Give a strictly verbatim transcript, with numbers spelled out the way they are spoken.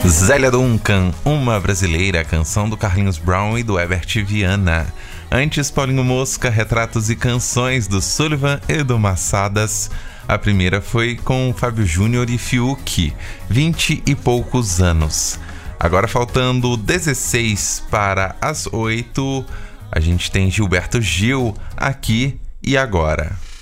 Zélia Duncan, Uma Brasileira, canção do Carlinhos Brown e do Herbert Viana. Antes, Paulinho Mosca, Retratos e Canções, do Sullivan e do Massadas. A primeira foi com Fábio Júnior e Fiuk, Vinte e Poucos Anos. Agora, faltando dezesseis para as oito, a gente tem Gilberto Gil, Aqui e Agora.